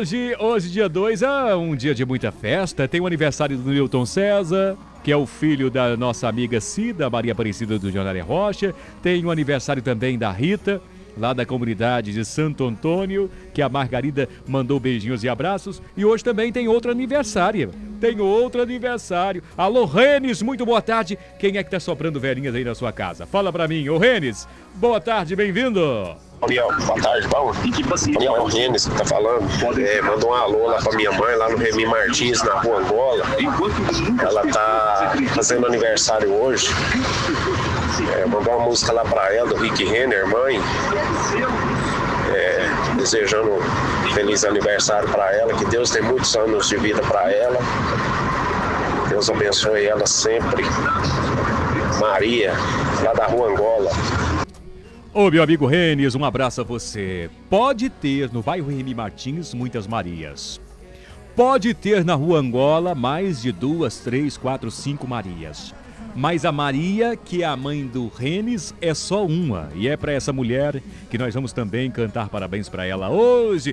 Hoje dia 2, é um dia de muita festa. Tem o aniversário do Newton César, que é o filho da nossa amiga Cida, Maria Aparecida do Jornalé Rocha. Tem o aniversário também da Rita, lá da comunidade de Santo Antônio, que a Margarida mandou beijinhos e abraços. E hoje também tem outro aniversário. Alô, Renes, muito boa tarde. Quem é que tá soprando velhinhas aí na sua casa? Fala pra mim. Ô, Renes, boa tarde, bem-vindo. Daniel, boa tarde, bom? Daniel, é o Renes que tá falando. Mandou um alô lá pra minha mãe, lá no Remy Martins, na Rua Angola. Ela tá fazendo aniversário hoje. Mandou uma música lá pra ela, do Rick Renner, mãe. Desejando um feliz aniversário pra ela, que Deus tem muitos anos de vida pra ela. Deus abençoe ela sempre. Maria, lá da Rua Angola. Ô, meu amigo Renes, um abraço a você. Pode ter no bairro Remy Martins muitas Marias. Pode ter na Rua Angola mais de 2, 3, 4, 5 Marias. Mas a Maria, que é a mãe do Renes, é só uma. E é para essa mulher que nós vamos também cantar parabéns para ela hoje.